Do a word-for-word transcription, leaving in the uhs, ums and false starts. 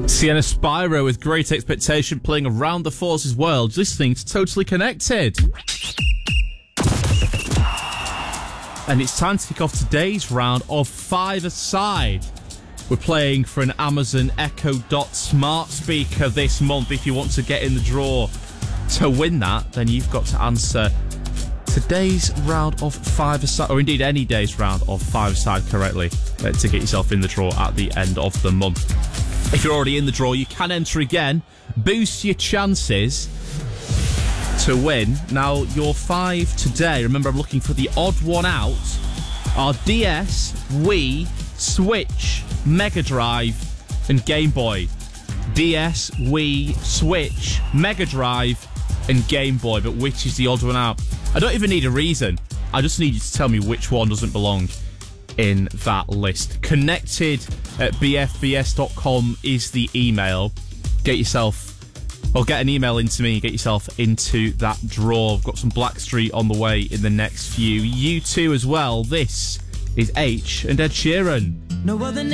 Sienna Spyro with Great Expectation playing Around the Forces World, listening to Totally Connected. And it's time to kick off today's round of five-a-side. We're playing for an Amazon Echo Dot smart speaker this month. If you want to get in the draw to win that, then you've got to answer today's round of five-a-side, or indeed any day's round of five-a-side correctly, uh, to get yourself in the draw at the end of the month. If you're already in the draw, you can enter again. Boost your chances to win. Now, your five today, remember I'm looking for the odd one out, are D S, Wii, Switch, Mega Drive and Game Boy. D S, Wii, Switch, Mega Drive and Game Boy, but which is the odd one out? I don't even need a reason. I just need you to tell me which one doesn't belong in that list. Connected at b f b s dot com is the email. Get yourself, or get an email into me, get yourself into that draw. I've got some Blackstreet on the way in the next few. You too as well. This is H and Ed Sheeran. No other name.